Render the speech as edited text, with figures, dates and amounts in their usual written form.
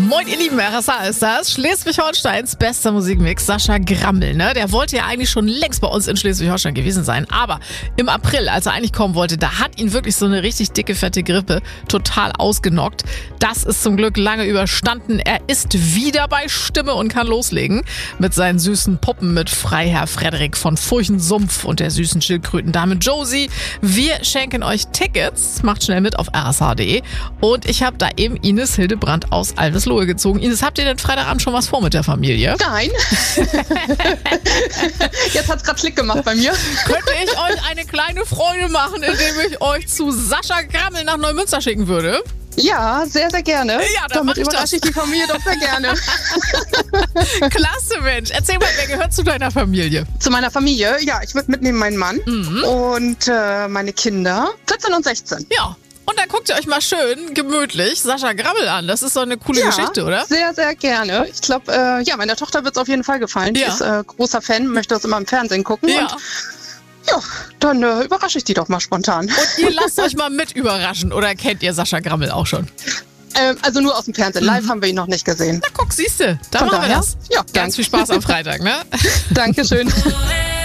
Moin ihr Lieben, RSA ist das. Schleswig-Holsteins bester Musikmix, Sascha Grammel. Ne? Der wollte ja eigentlich schon längst bei uns in Schleswig-Holstein gewesen sein. Aber im April, als er eigentlich kommen wollte, da hat ihn wirklich so eine richtig dicke, fette Grippe total ausgenockt. Das ist zum Glück lange überstanden. Er ist wieder bei Stimme und kann loslegen. Mit seinen süßen Puppen, mit Freiherr Frederik von Furchensumpf und der süßen Schildkrötendame Josie. Wir schenken euch Tickets. Macht schnell mit auf rsh.de. Und ich habe da eben Ines Hildebrand aus Alveslohe gezogen. Ines, habt ihr denn Freitagabend schon was vor mit der Familie? Nein. Jetzt hat's gerade Klick gemacht bei mir. Könnte ich euch eine kleine Freude machen, indem ich euch zu Sascha Grammel nach Neumünster schicken würde? Ja, sehr, sehr gerne. Ja, dann damit überrasche ich die Familie doch sehr gerne. Klasse, Mensch. Erzähl mal, wer gehört zu deiner Familie? Zu meiner Familie, ja, ich würde mitnehmen meinen Mann und meine Kinder, 14 und 16. Ja. Und dann guckt ihr euch mal schön gemütlich Sascha Grammel an. Das ist doch eine coole Geschichte, oder? Sehr, sehr gerne. Ich glaube, meiner Tochter wird es auf jeden Fall gefallen. Die ist großer Fan, möchte das immer im Fernsehen gucken. Ja. Und ja, dann überrasche ich die doch mal spontan. Und ihr lasst euch mal mit überraschen. Oder kennt ihr Sascha Grammel auch schon? Also nur aus dem Fernsehen. Live haben wir ihn noch nicht gesehen. Na guck, siehste. Da Von machen wir daher, das. ja, Ganz viel Spaß am Freitag, ne? Dankeschön.